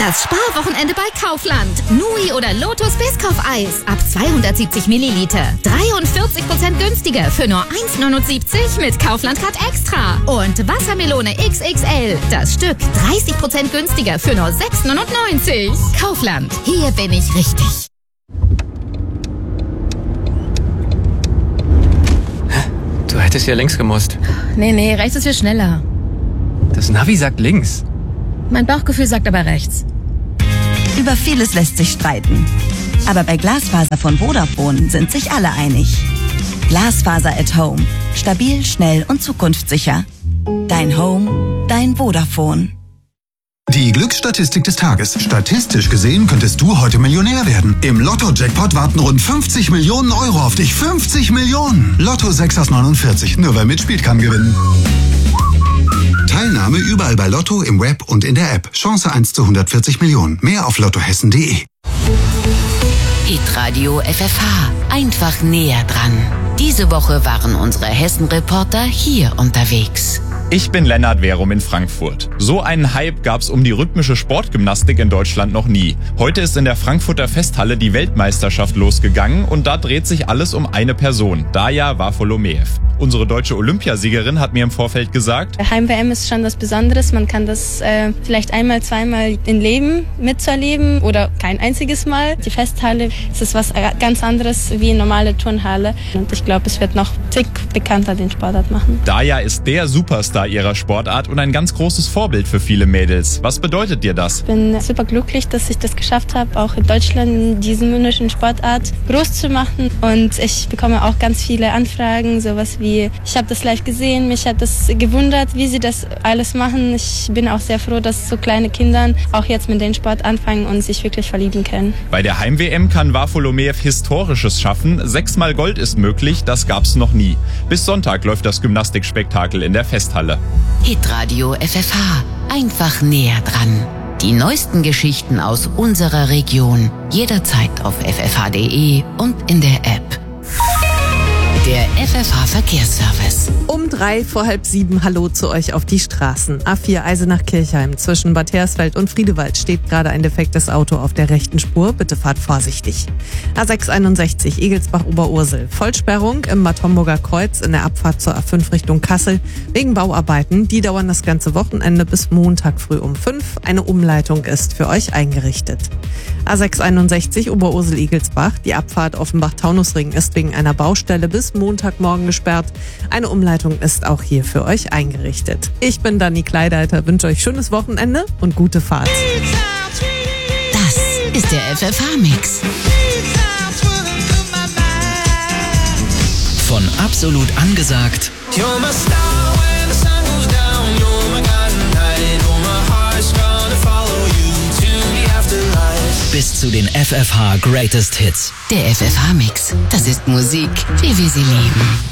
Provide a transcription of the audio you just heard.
Das Sparwochenende bei Kaufland. Nui oder Lotus Biscoff-Eis ab 270 Milliliter. 43% günstiger für nur 1,79 mit Kaufland-Card Extra. Und Wassermelone XXL. Das Stück 30% günstiger für nur 6,99. Kaufland. Hier bin ich richtig. Du hättest ja links gemusst. Nee, rechts ist viel schneller. Das Navi sagt links. Mein Bauchgefühl sagt aber rechts. Über vieles lässt sich streiten. Aber bei Glasfaser von Vodafone sind sich alle einig. Glasfaser at Home. Stabil, schnell und zukunftssicher. Dein Home, dein Vodafone. Die Glücksstatistik des Tages. Statistisch gesehen könntest du heute Millionär werden. Im Lotto-Jackpot warten rund 50 Millionen Euro auf dich. 50 Millionen! Lotto 6 aus 49. Nur wer mitspielt, kann gewinnen. Teilnahme überall bei Lotto, im Web und in der App. Chance 1 zu 140 Millionen. Mehr auf lottohessen.de. Hitradio FFH. Einfach näher dran. Diese Woche waren unsere Hessen-Reporter hier unterwegs. Ich bin Lennart Verum in Frankfurt. So einen Hype gab's um die rhythmische Sportgymnastik in Deutschland noch nie. Heute ist in der Frankfurter Festhalle die Weltmeisterschaft losgegangen und da dreht sich alles um eine Person, Darja Varfolomeev. Unsere deutsche Olympiasiegerin hat mir im Vorfeld gesagt: Heim-WM ist schon was Besonderes. Man kann das vielleicht einmal, zweimal im Leben mitzuerleben oder kein einziges Mal. Die Festhalle, es ist was ganz anderes wie eine normale Turnhalle. Und ich glaube, es wird noch tick bekannter den Sportart machen. Darja ist der Superstar ihrer Sportart und ein ganz großes Vorbild für viele Mädels. Was bedeutet dir das? Ich bin super glücklich, dass ich das geschafft habe, auch in Deutschland in diesem wunderschönen Sportart groß zu machen. Und ich bekomme auch ganz viele Anfragen, sowas wie: Ich habe das live gesehen, mich hat das gewundert, wie sie das alles machen. Ich bin auch sehr froh, dass so kleine Kinder auch jetzt mit dem Sport anfangen und sich wirklich verlieben können. Bei der Heim-WM kann Varfolomeev Historisches schaffen. 6-mal Gold ist möglich, das gab's noch nie. Bis Sonntag läuft das Gymnastikspektakel in der Festhalle. Hitradio FFH. Einfach näher dran. Die neuesten Geschichten aus unserer Region. Jederzeit auf ffh.de und in der App. Der FFH-Verkehrsservice. Um 6:03, hallo zu euch auf die Straßen. A4 Eisenach-Kirchheim zwischen Bad Hersfeld und Friedewald steht gerade ein defektes Auto auf der rechten Spur. Bitte fahrt vorsichtig. A661 Egelsbach-Oberursel. Vollsperrung im Bad Homburger Kreuz in der Abfahrt zur A5 Richtung Kassel wegen Bauarbeiten. Die dauern das ganze Wochenende bis Montag früh um 5. Eine Umleitung ist für euch eingerichtet. A661 Oberursel-Egelsbach. Die Abfahrt Offenbach-Taunusring ist wegen einer Baustelle bis Montagmorgen gesperrt. Eine Umleitung ist auch hier für euch eingerichtet. Ich bin Dani Kleideiter, wünsche euch schönes Wochenende und gute Fahrt. Das ist der FFH-Mix. Von Absolut angesagt bis zu den FFH Greatest Hits. Der FFH-Mix. Das ist Musik, wie wir sie lieben.